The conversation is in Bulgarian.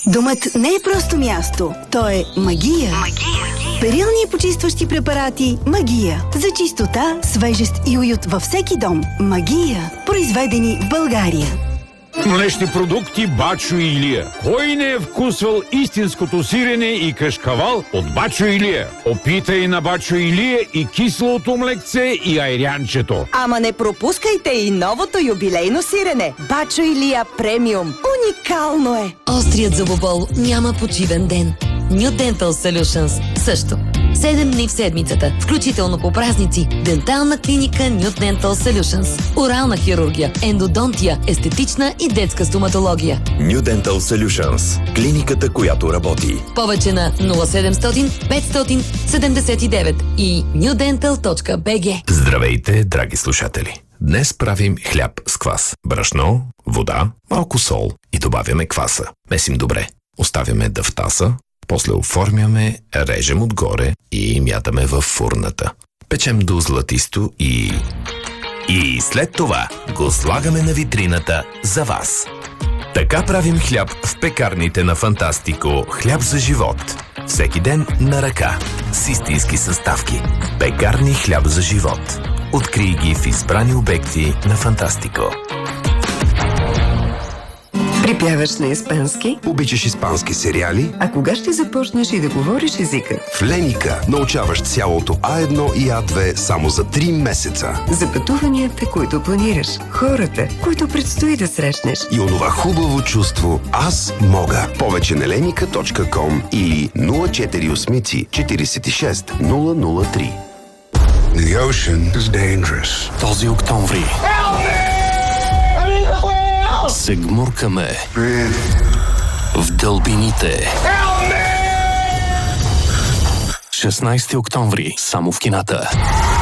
Домът не е просто място, то е магия. Перилни и почистващи препарати Магия. За чистота, свежест и уют във всеки дом. Магия. Произведени в България. Млечни продукти Бачо Илия. Кой не е вкусвал истинското сирене и кашкавал от Бачо Илия? Опитай на Бачо Илия и киселото млекце и айрянчето. Ама не пропускайте и новото юбилейно сирене. Бачо Илия премиум. Уникално е! Острият зъбобол няма почивен ден. New Dental Solutions също. 7 дни в седмицата, включително по празници. Дентална клиника New Dental Solutions. Орална хирургия, ендодонтия, естетична и детска стоматология. New Dental Solutions. Клиниката, която работи. Повече на 0700 579 и newdental.bg. Здравейте, драги слушатели! Днес правим хляб с квас. Брашно, вода, малко сол и добавяме кваса. Месим добре. Оставяме да втаса. После оформяме, режем отгоре и мятаме във фурната. Печем до златисто и след това го слагаме на витрината за вас. Така правим хляб в пекарните на Фантастико. Хляб за живот. Всеки ден на ръка. С истински съставки. Пекарни хляб за живот. Открий ги в избрани обекти на Фантастико. Припяваш на испански? Обичаш испански сериали? А кога ще започнеш и да говориш езика? В Леника научаваш цялото А1 и А2 само за 3 месеца. За пътуванията, които планираш, хората, които предстои да срещнеш. И онова хубаво чувство «Аз мога». Повече на lenika.com или 048 46 003. The ocean is dangerous. Този октомври се гмуркаме в дълбините. 16 октомври само в кината.